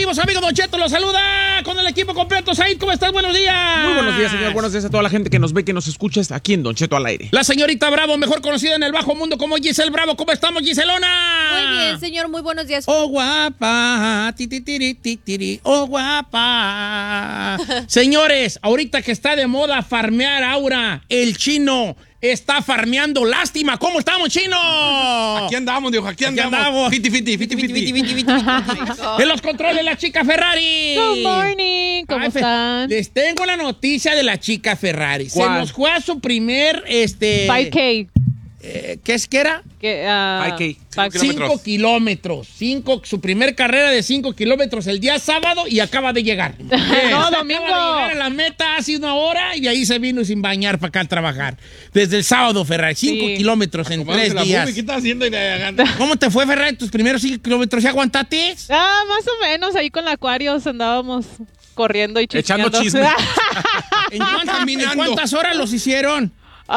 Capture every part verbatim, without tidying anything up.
vivos, amigo Don Cheto, los saluda con el equipo completo. Said, ¿cómo estás? Buenos días. Muy buenos días, señor. Buenos días a toda la gente que nos ve, que nos escucha aquí en Don Cheto al aire. La señorita Bravo, mejor conocida en el bajo mundo como Giselle Bravo. ¿Cómo estamos, Giselona? Muy bien, señor. Muy buenos días. Oh, guapa. Ti, ti, tiri, ti, tiri. Oh, guapa. Señores, ahorita que está de moda farmear aura, el chino está farmeando lástima. ¿Cómo estamos, chino? Aquí andamos, dijo, aquí andamos. Aquí andamos. Fiti, fiti, fiti, fiti, fiti, fiti, fiti. En los controles, la chica Ferrari. Good morning. ¿Cómo Ay, están? Les tengo la noticia de la chica Ferrari. ¿Cuál? Se nos fue a su primer, este... cinco K. Eh, ¿Qué es que era? Que, uh, cinco five- K. Cinco kilómetros. Cinco, su primer carrera de cinco kilómetros el día sábado y acaba de llegar. No, Acaba domingo. de llegar a la meta hace una hora y de ahí se vino sin bañar para acá a trabajar. Desde el sábado, Ferrari. Cinco Sí. kilómetros en tres La días. boobie, ¿qué estás haciendo? ¿Cómo te fue, Ferrari, tus primeros cinco kilómetros? ¿Ya aguantaste? Ah, más o menos. Ahí con la Aquarius andábamos corriendo y Echando chismeando. chisme. ¿En cuántas, Caminando. ¿En cuántas horas los hicieron?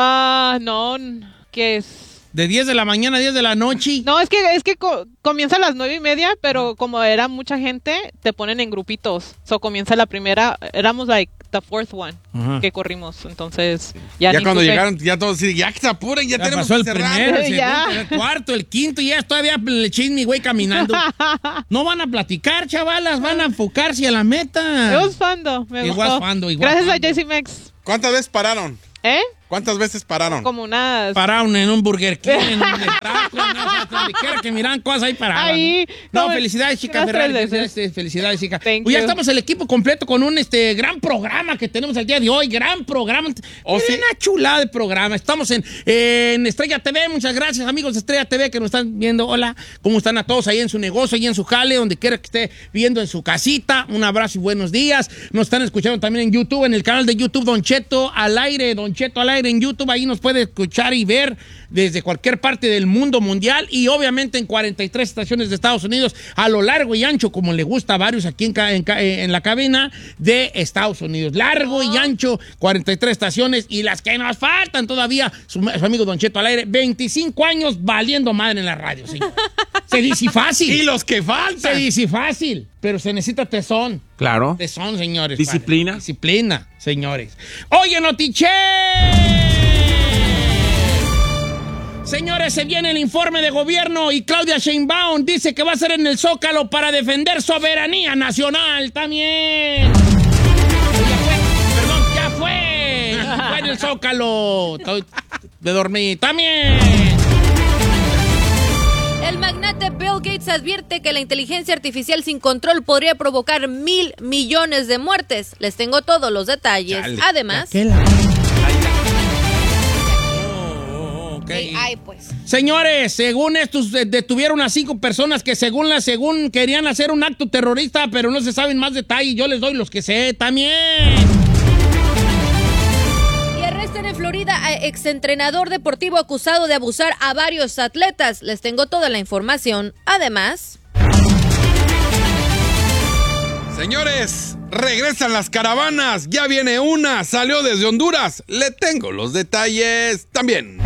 Ah, no. ¿Qué es? De diez de la mañana a diez de la noche. No, es que es que co- comienza a las nueve y media, pero como era mucha gente, te ponen en grupitos. So comienza la primera, éramos like the fourth one Ajá. que corrimos, entonces ya, Ya ni cuando supe. llegaron, ya todos, sí, ya que se apuren, ya, Ya tenemos pasó que el cerrar. primero, el Ya. segundo, el cuarto, el quinto y ya todavía le chisme, güey, caminando. No van a platicar, chavalas, van a enfocarse a la It meta. was fun, though. Me It was gustó. fun, though, it was Gracias fun, a J C Max. ¿Cuántas veces pararon? ¿Eh? ¿Cuántas veces pararon? Como unas... Pararon en un Burger King, en un taco, no, donde quiera que miran cosas ahí paraban. Ahí, No, como felicidades, chica unas Ferrari. tres veces. Felicidades, felicidades, chica. Thank Pues ya you. estamos el equipo completo con un este gran programa que tenemos el día de hoy. Gran programa. ¿Oh, Miren, sí? una chulada de programa. Estamos en, en Estrella T V. Muchas gracias, amigos de Estrella T V que nos están viendo. Hola, ¿cómo están a todos ahí en su negocio, ahí en su jale, donde quiera que esté viendo en su casita? Un abrazo y buenos días. Nos están escuchando también en YouTube, en el canal de YouTube Don Cheto al aire. Don Cheto al aire en YouTube. Ahí nos puede escuchar y ver desde cualquier parte del mundo mundial y obviamente en cuarenta y tres estaciones de Estados Unidos a lo largo y ancho, como le gusta a varios aquí en, ca- en, ca- en la cabina de Estados Unidos. Largo y ancho, cuarenta y tres estaciones y las que nos faltan todavía, su, su amigo Don Cheto al aire, veinticinco años valiendo madre en la radio, señor. Se dice fácil. Y los que Se faltan. dice fácil, pero se necesita tesón. Claro. Tesón, señores. Disciplina. padre. Disciplina, señores. Oye, Notiche. Señores, se viene el informe de gobierno y Claudia Sheinbaum dice que va a ser en el Zócalo para defender soberanía nacional también. Ya fue, perdón, ya fue. Fue en el Zócalo. Estoy de dormir también. El magnate Bill Gates advierte que la inteligencia artificial sin control podría provocar mil millones de muertes. Les tengo todos los detalles. Chale. Además... ¿Qué la- Oh, ok. Ay, pues. Señores, según estos de- detuvieron a cinco personas que según la según querían hacer un acto terrorista, pero no se saben más detalles. Yo les doy los que sé también. Y arrestan en Florida a exentrenador deportivo acusado de abusar a varios atletas. Les tengo toda la información. Además... Señores, regresan las caravanas. Ya viene una. Salió desde Honduras. Le tengo los detalles también.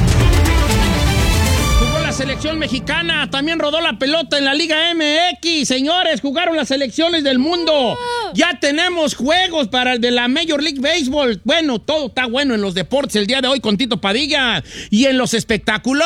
Jugó la selección mexicana, también rodó la pelota en la Liga M X. Señores, jugaron las selecciones del mundo. Ya tenemos juegos para el de la Major League Baseball. Bueno, todo está bueno en los deportes el día de hoy con Tito Padilla. Y en los espectáculos.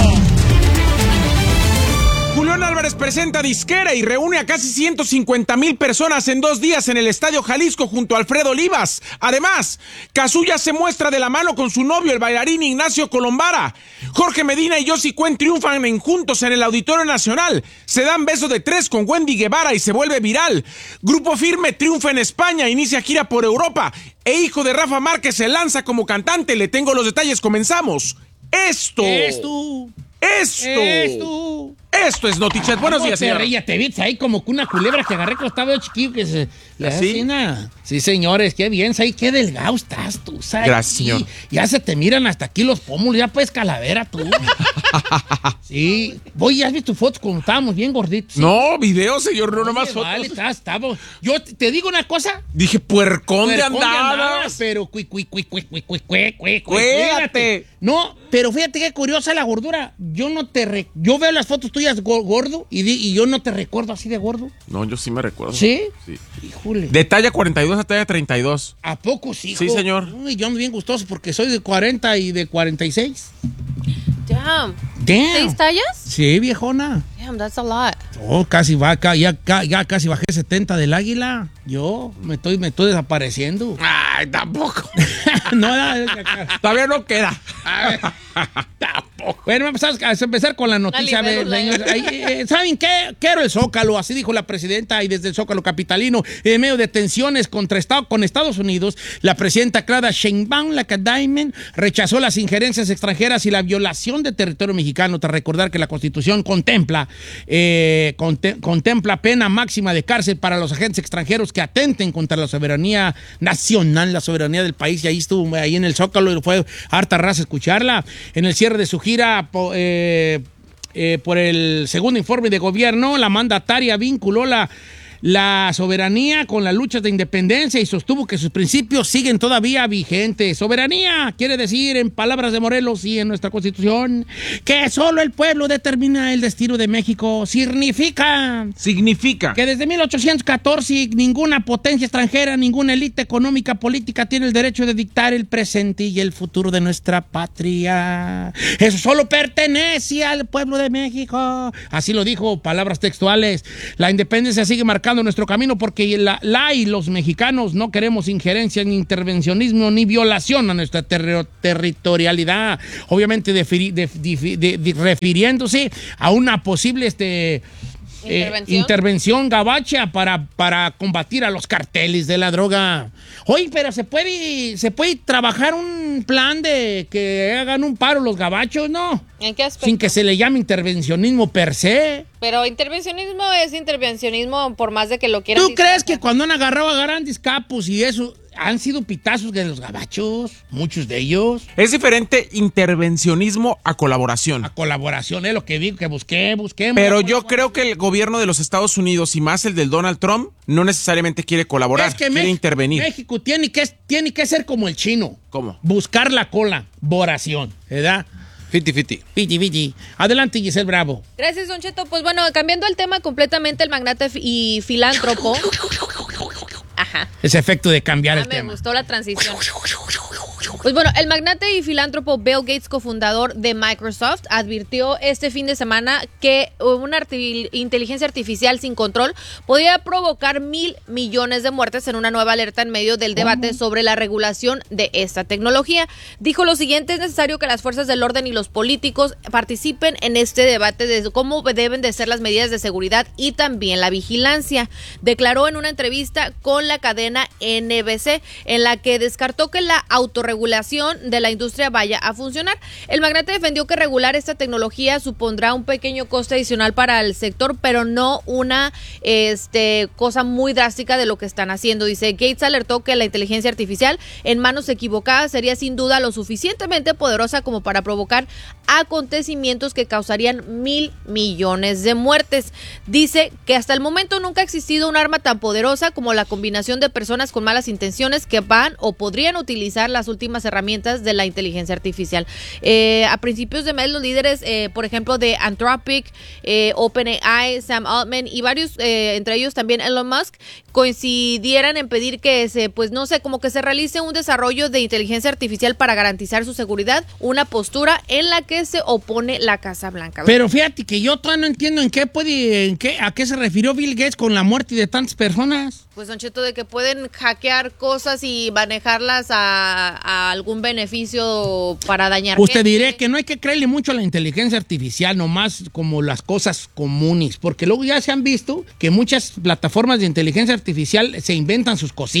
Julián Álvarez presenta disquera y reúne a casi ciento cincuenta mil personas en dos días en el Estadio Jalisco junto a Alfredo Olivas. Además, Kazuya se muestra de la mano con su novio, el bailarín Ignacio Colombara. Jorge Medina y Yossi Cuen triunfan en juntos en el Auditorio Nacional. Se dan beso de tres con Wendy Guevara y se vuelve viral. Grupo Firme triunfa en España, inicia gira por Europa. E hijo de Rafa Márquez se lanza como cantante. Le tengo los detalles, comenzamos. Esto. Esto. Esto. Esto. Esto es Notichet. Buenos días, te señor. rías, te viste ahí como que una culebra que agarré cuando estaba yo chiquillo que se le ¿Así? asesina. Sí, señores, qué bien, ahí qué delgado estás tú, ¿sabes? Gracias, señor. Ya se te miran hasta aquí los pómulos, ya pues calavera tú. Sí. Voy, ¿ya has visto fotos cuando estábamos bien gorditos? ¿Sí? No, video, señor, no nomás fotos. Vale, está, estamos. Yo te, te digo una cosa. Dije, puercón de Puercón de andadas. andadas, pero cui, cui, cui, cui, cui, cui, cui, cui, Cuídate. No, pero fíjate qué curiosa la gordura. Yo no te... Re, yo veo las fotos tuyas go- gordo y, di, y yo no te recuerdo así de gordo. No, yo sí me recuerdo. ¿Sí? Sí. Híjole. De talla cuarenta y dos a talla treinta y dos. ¿A poco sí, hijo? Sí, señor. Uy, yo ando bien gustoso porque soy de cuarenta y de cuarenta y seis. Damn. Damn. ¿Seis tallas? Sí, viejona. Damn, that's a lot. Oh, casi va, ca- ya, ca- ya casi bajé setenta del águila. Yo me estoy, me estoy desapareciendo. Ay, tampoco. No, no, Todavía no queda. tampoco. Bueno, vamos a empezar con la noticia. Una libélula. Señor. Ay, eh, ¿Saben qué? Quiero el Zócalo, así dijo la presidenta, y desde el Zócalo capitalino, en medio de tensiones contra Estado, con Estados Unidos, la presidenta Claudia Sheinbaum, la Cadaimen, rechazó las injerencias extranjeras y la violación de territorio mexicano, tras recordar que la Constitución contempla, eh, conte- contempla pena máxima de cárcel para los agentes extranjeros que atenten contra la soberanía nacional, la soberanía del país, y ahí estuvo, ahí en el Zócalo, y fue harta raza escucharla. En el cierre de su gira, po, eh, eh, por el segundo informe de gobierno, la mandataria vinculó la, la soberanía con las luchas de independencia y sostuvo que sus principios siguen todavía vigentes. Soberanía quiere decir, en palabras de Morelos y en nuestra Constitución, que solo el pueblo determina el destino de México. Significa Significa. que desde mil ochocientos catorce ninguna potencia extranjera, ninguna élite económica política tiene el derecho de dictar el presente y el futuro de nuestra patria. Eso solo pertenece al pueblo de México. Así lo dijo, palabras textuales. La independencia sigue marcando nuestro camino porque la, la y los mexicanos no queremos injerencia ni intervencionismo ni violación a nuestra ter- territorialidad. Obviamente defiri- de- de- de- de- refiriéndose a una posible este, ¿Intervención? Eh, intervención gabacha para, para combatir a los carteles de la droga. Oye, pero se puede, se puede trabajar un plan de que hagan un paro los gabachos, ¿no? ¿En qué aspecto? Sin que se le llame intervencionismo per se. Pero intervencionismo es intervencionismo por más de que lo quieran. ¿Tú crees disfrazar. que cuando han agarrado a grandes capos y eso, han sido pitazos de los gabachos? Muchos de ellos. Es diferente intervencionismo a colaboración. A colaboración, es lo que digo, que busqué, busqué. Pero yo creo que el gobierno de los Estados Unidos y más el del Donald Trump no necesariamente quiere colaborar, Es que quiere Mex- intervenir. México tiene que, tiene que ser como el chino. ¿Cómo? Buscar la colaboración, ¿verdad? Fiti, fiti. Fiti, fiti. Adelante, Giselle Bravo. Gracias, Don Cheto. Pues bueno, cambiando el tema completamente, el magnate fi- y filántropo. Ajá. Ese efecto de cambiar Ah, el me tema. gustó la transición. Pues bueno, el magnate y filántropo Bill Gates, cofundador de Microsoft, advirtió este fin de semana que una arti- inteligencia artificial sin control podría provocar mil millones de muertes en una nueva alerta en medio del debate sobre la regulación de esta tecnología. Dijo lo siguiente: es necesario que las fuerzas del orden y los políticos participen en este debate de cómo deben de ser las medidas de seguridad y también la vigilancia. Declaró en una entrevista con la cadena N B C, en la que descartó que la autorregulación de la industria vaya a funcionar. El magnate defendió que regular esta tecnología supondrá un pequeño coste adicional para el sector, pero no una este, cosa muy drástica de lo que están haciendo. Dice, Gates alertó que la inteligencia artificial en manos equivocadas sería sin duda lo suficientemente poderosa como para provocar acontecimientos que causarían mil millones de muertes. Dice que hasta el momento nunca ha existido un arma tan poderosa como la combinación de personas con malas intenciones que van o podrían utilizar las últimas herramientas de la inteligencia artificial. Eh, a principios de mes, los líderes, eh, por ejemplo, de Anthropic, eh, OpenAI, Sam Altman y varios, eh, entre ellos también Elon Musk, coincidieran en pedir que se, pues no sé, como que se realice un desarrollo de inteligencia artificial para garantizar su seguridad, una postura en la que se opone la Casa Blanca. Pero fíjate que yo todavía no entiendo en qué puede, en qué, a qué se refirió Bill Gates con la muerte de tantas personas. Pues, Don Cheto, de que pueden hackear cosas y manejarlas a, a algún beneficio para dañar Pues te gente. diré que no hay que creerle mucho a la inteligencia artificial, nomás como las cosas comunes, porque luego ya se han visto que muchas plataformas de inteligencia artificial se inventan sus cosillas.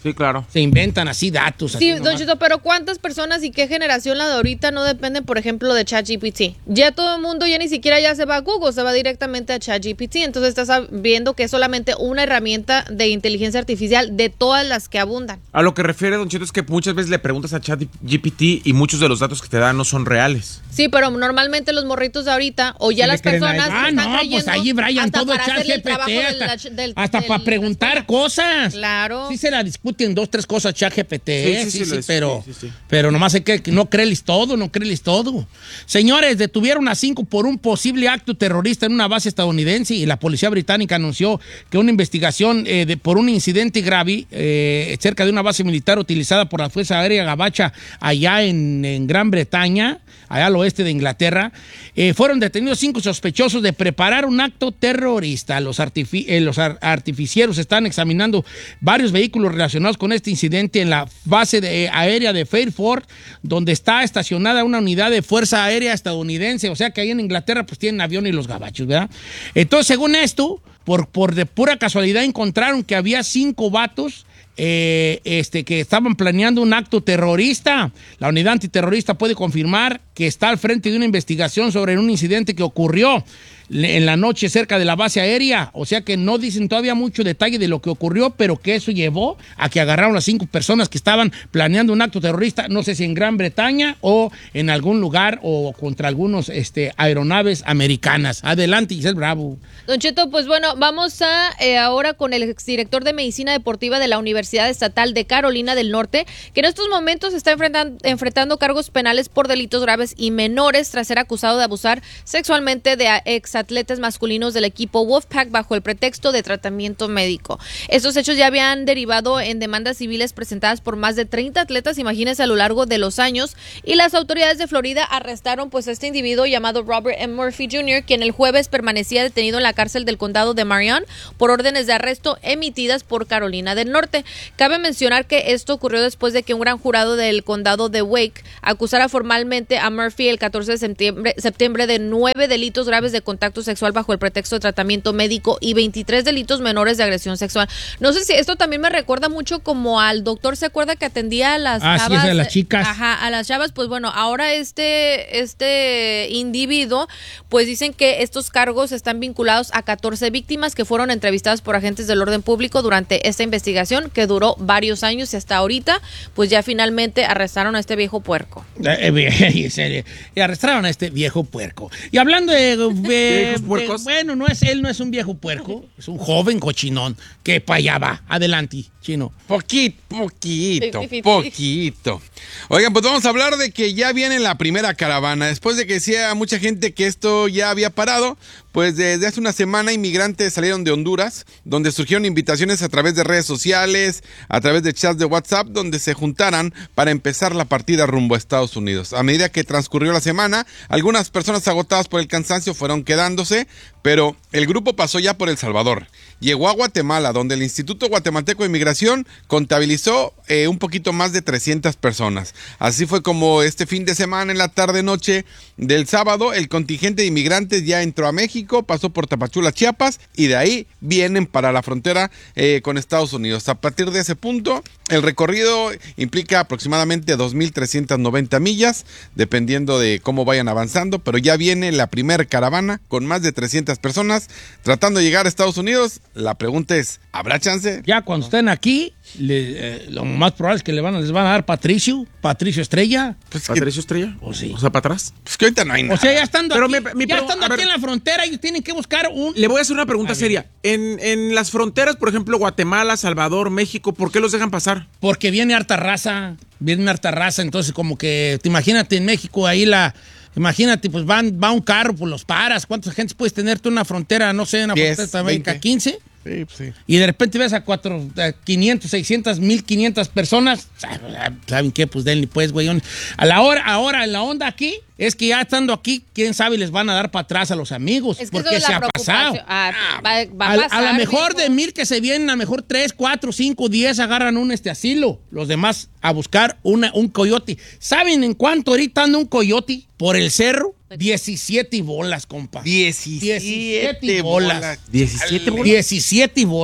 Sí, claro. Se inventan así datos. Sí, así Don Cheto, pero ¿cuántas personas y qué generación la de ahorita no dependen, por ejemplo, de ChatGPT? Ya todo el mundo ya ni siquiera ya se va a Google, se va directamente a ChatGPT. Entonces estás viendo que es solamente una herramienta de inteligencia artificial de todas las que abundan. A lo que refiere, Don Cheto, es que muchas veces le preguntas a ChatGPT y muchos de los datos que te dan no son reales. Sí, pero normalmente los morritos de ahorita o ya Se le las creen personas ahí. Ah, están no, creyendo pues ahí, Brian, hasta todo para hacerle el trabajo ChatGPT, del- hasta, del- hasta del- para preguntar cosas. Claro. Sí se la discuten dos, tres cosas ChatGPT, Sí, sí, sí, sí, sí, sí, lo- pero, sí, sí, sí. pero nomás hay que que no creerles todo, no creerles todo. Señores, detuvieron a cinco por un posible acto terrorista en una base estadounidense y la policía británica anunció que una investigación eh, de, por un incidente grave eh, cerca de una base militar utilizada por la Fuerza Aérea Gabacha allá en, en Gran Bretaña, allá al oeste de Inglaterra, eh, fueron detenidos cinco sospechosos de preparar un acto terrorista. Los, artifi eh, los ar artificieros están examinando varios vehículos relacionados con este incidente en la base de, eh, aérea de Fairford, donde está estacionada una unidad de Fuerza Aérea estadounidense. O sea que ahí en Inglaterra pues tienen avión y los gabachos, ¿verdad? Entonces, según esto, por, por de pura casualidad encontraron que había cinco vatos Eh, este, que estaban planeando un acto terrorista. La unidad antiterrorista puede confirmar que está al frente de una investigación sobre un incidente que ocurrió en la noche cerca de la base aérea. O sea que no dicen todavía mucho detalle de lo que ocurrió, pero que eso llevó a que agarraron a cinco personas que estaban planeando un acto terrorista, no sé si en Gran Bretaña o en algún lugar o contra algunos este, aeronaves americanas. Adelante, Giselle Bravo. Don Cheto, pues bueno, vamos a eh, ahora con el exdirector de Medicina Deportiva de la Universidad Estatal de Carolina del Norte, que en estos momentos está enfrentando, enfrentando cargos penales por delitos graves y menores tras ser acusado de abusar sexualmente de exatletas masculinos del equipo Wolfpack bajo el pretexto de tratamiento médico. Estos hechos ya habían derivado en demandas civiles presentadas por más de treinta atletas, imagínense, a lo largo de los años, y las autoridades de Florida arrestaron pues a este individuo llamado Robert M. Murphy junior, quien el jueves permanecía detenido en la cárcel del condado de Marion por órdenes de arresto emitidas por Carolina del Norte. Cabe mencionar que esto ocurrió después de que un gran jurado del condado de Wake acusara formalmente a Murphy el catorce de septiembre, septiembre de nueve delitos graves de contacto sexual bajo el pretexto de tratamiento médico y veintitrés delitos menores de agresión sexual. No sé si esto también me recuerda mucho como al doctor, ¿se acuerda que atendía a las ah, chavas? Sí, a las chicas. Ajá, a las chavas. Pues bueno, ahora este, este individuo, pues dicen que estos cargos están vinculados a catorce víctimas que fueron entrevistadas por agentes del orden público durante esta investigación que duró varios años y hasta ahorita, pues ya finalmente arrestaron a este viejo puerco. Eh, eh, y arrestaron a este viejo puerco. Y hablando de, de, de bueno, no es él, no es un viejo puerco, es un joven cochinón que para allá va. Adelante, Chino. Poquito, poquito, poquito. Oigan, pues vamos a hablar de que ya viene la primera caravana. Después de que decía mucha gente que esto ya había parado, pues desde hace una semana inmigrantes salieron de Honduras, donde surgieron invitaciones a través de redes sociales, a través de chats de WhatsApp, donde se juntaran para empezar la partida rumbo a Estados Unidos. A medida que transcurrió la semana, algunas personas agotadas por el cansancio fueron quedándose, pero el grupo pasó ya por El Salvador. Llegó a Guatemala, donde el Instituto Guatemalteco de Inmigración contabilizó eh, un poquito más de trescientas personas. Así fue como este fin de semana, en la tarde-noche del sábado, el contingente de inmigrantes ya entró a México, pasó por Tapachula, Chiapas, y de ahí vienen para la frontera eh, con Estados Unidos. A partir de ese punto, el recorrido implica aproximadamente dos mil trescientas noventa millas, dependiendo de cómo vayan avanzando, pero ya viene la primera caravana con más de trescientas personas tratando de llegar a Estados Unidos. La pregunta es, ¿habrá chance? Ya cuando estén aquí, le, eh, lo más probable es que le van, les van a dar Patricio, Patricio Estrella. Pues ¿Patricio Estrella? ¿O sí? O sea, para atrás. Pues que ahorita no hay nada. O sea, ya estando Pero aquí, mi- mi ya pregu- estando a ver. aquí en la frontera, ellos tienen que buscar un... Le voy a hacer una pregunta seria. En, en las fronteras, por ejemplo, Guatemala, Salvador, México, ¿por qué los dejan pasar? Porque viene harta raza, viene harta raza, entonces como que, te imagínate en México ahí la... Imagínate, pues van, va un carro, pues los paras. ¿Cuántas gentes puedes tener tú en una frontera, no sé, en una diez, frontera de América? veinte. ¿quince? Sí, pues sí. Y de repente ves a cuatro, a quinientas, seiscientas, mil quinientas personas. ¿Saben qué? Pues denle pues, güey. A la hora, ahora, en la onda aquí, es que ya estando aquí, quién sabe, les van a dar para atrás a los amigos. Es que porque eso es se la ha pasado. preocupación. Ah, va- va a a, pasar, a lo mejor mijo. de mil que se vienen, a lo mejor tres, cuatro, cinco, diez agarran un este asilo. Los demás a buscar una, un coyote. ¿Saben en cuánto ahorita anda un coyote por el cerro? diecisiete bolas, compa. diecisiete diecisiete bolas. diecisiete bolas. diecisiete bolas.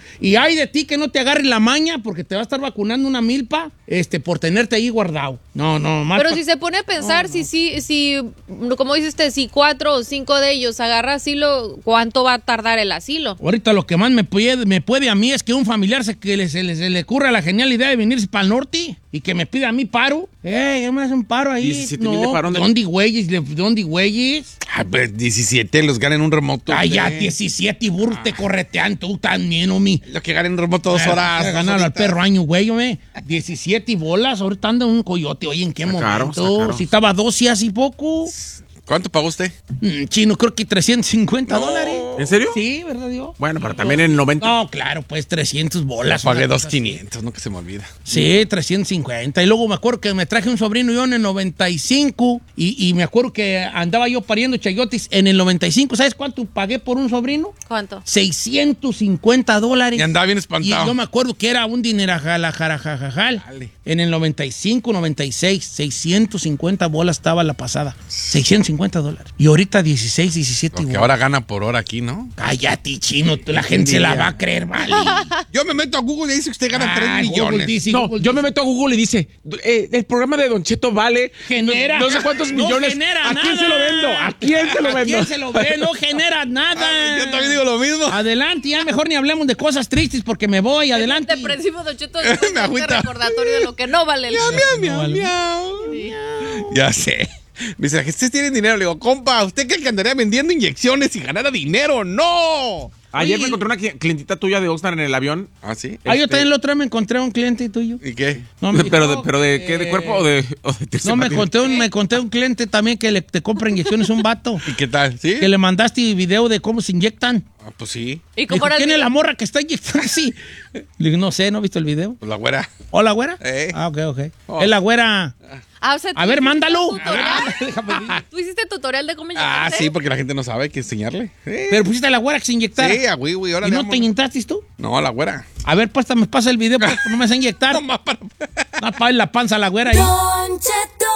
Y hay de ti que no te agarre la maña porque te va a estar vacunando una milpa este, por tenerte ahí guardado. No, no, más. Pero pa- si se pone a pensar, No, si, si, si, como dice usted, si cuatro o cinco de ellos agarra asilo, ¿cuánto va a tardar el asilo? Ahorita lo que más me puede, me puede a mí es que un familiar se, que le, se, le, se le ocurra la genial idea de venirse para el norte y que me pida a mí paro. ¡Ey, me hace un paro ahí! diecisiete No, mil de paro, ¿dónde? ¿dónde güeyes? le- ¿Dónde güeyes? Ah, pues diecisiete los ganan un remoto. Ay, ya, usted. diecisiete y burros te corretean tú también, homie. Lo que ganan un remoto dos horas. dos Ganar al horitas. perro año, güey, hombre. diecisiete y bolas, ahorita anda un coyote. Oye, ¿en qué Está caro, momento? está caro. Si estaba doce hace poco. ¿Cuánto pagó usted? Mm, Chino, creo que trescientos cincuenta dólares. ¿En serio? Sí, ¿verdad, Dios? Bueno, pero también en noventa. No, claro, pues trescientos bolas. Pagué una dos cosa así. quinientos, no que se me olvida. Sí, trescientos cincuenta. Y luego me acuerdo que me traje un sobrino yo en el noventa y cinco. Y, y me acuerdo que andaba yo pariendo chayotes en el noventa y cinco. ¿Sabes cuánto pagué por un sobrino? ¿Cuánto? seiscientos cincuenta dólares. Y andaba bien Y espantado. yo me acuerdo que era un dinerajal. Dale. En el noventa y cinco, noventa y seis, seiscientos cincuenta bolas estaba la pasada. seiscientos cincuenta dólares. Y ahorita dieciséis, diecisiete Lo que bolas. ahora gana por hora aquí, ¿no? Cállate, Chino. La gente se la va a creer, vale. Yo me meto a Google y dice que usted gana Ah, tres Google millones. dice, No, Google yo me dice. meto a Google y dice, eh, el programa de Don Cheto vale Genera. no, no sé cuántos No millones. genera ¿A quién nada. se lo vendo? ¿A quién se lo vendo? ¿A quién se lo ve? No genera nada. Ah, yo también digo lo mismo. Adelante, ya mejor ni hablemos de cosas tristes porque me voy. Adelante. Depresivo, Don Cheto, Me este agüita. recordatorio de lo que no vale el... Miau, miau, vale. miau, miau. Ya sé. Me dice, ¿ustedes tienen dinero? Le digo, compa, ¿usted cree que andaría vendiendo inyecciones y ganara dinero? ¡No! Ayer Oye. me encontré una cli- clientita tuya de Oxnard en el avión. ¿Ah, sí? Ah, yo Este- también el otro día me encontré a un cliente tuyo. ¿Y qué? No, me pero, dijo de, ¿Pero de qué? ¿De que- cuerpo o de, o de tercer No, me patín? conté, un, me conté un cliente también que le, te compra inyecciones un vato. ¿Y qué tal? ¿Sí? Que le mandaste video de cómo se inyectan. Ah, pues sí. ¿Y Dijo, cómo era el ¿quién es video? la morra que está inyectando así? Le digo, no sé, ¿no he visto el video? Pues la güera. ¿Hola, güera? Eh. Ah, ok, ok. Oh. Es la güera. Ah, o sea, A ¿tú ver, hiciste mándalo. tutorial? A ver, déjame ver. ¿Tú hiciste tutorial de cómo Ah, inyectarse? sí, porque la gente no sabe, hay que enseñarle. Sí, Pero pusiste a la güera que se inyectara. sí, a Wiwi, ahora ¿Y le no vamos- te inyectaste tú? No, a la güera. A ver, pues, me pasa el video, pues, no me vas a inyectar. No, más para... No, para la panza a la güera ahí. Don Cheto.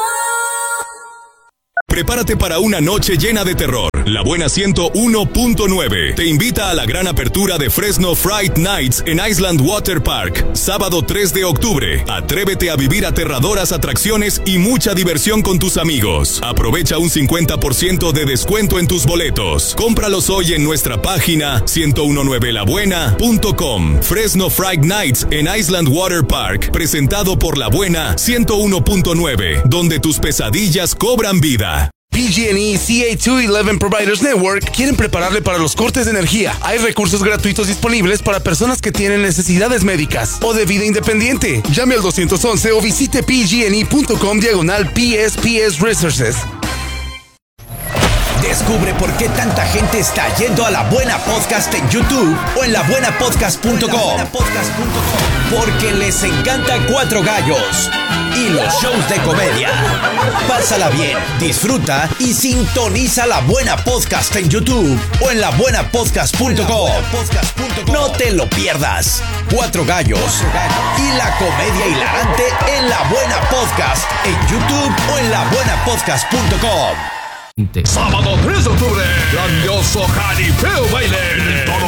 Prepárate para una noche llena de terror. La Buena ciento uno punto nueve te invita a la gran apertura de Fresno Fright Nights en Island Water Park, sábado tres de octubre. Atrévete a vivir aterradoras atracciones y mucha diversión con tus amigos. Aprovecha un cincuenta por ciento de descuento en tus boletos. Cómpralos hoy en nuestra página ciento diecinueve la buena punto com. Fresno Fright Nights en Island Water Park, presentado por La Buena ciento uno punto nueve, donde tus pesadillas cobran vida. P G and E C A dos once Providers Network quieren prepararle para los cortes de energía. Hay recursos gratuitos disponibles para personas que tienen necesidades médicas o de vida independiente. Llame al dos once o visite p g and e punto com diagonal P S P S Resources. Descubre por qué tanta gente está yendo a La Buena Podcast en YouTube o en la buena podcast punto com. Porque les encanta Cuatro Gallos y los shows de comedia. Pásala bien, disfruta y sintoniza La Buena Podcast en YouTube o en la buena podcast punto com. No te lo pierdas. Cuatro Gallos y la comedia hilarante en La Buena Podcast en YouTube o en la buena podcast punto com. Sábado tres de octubre, grandioso jaripeo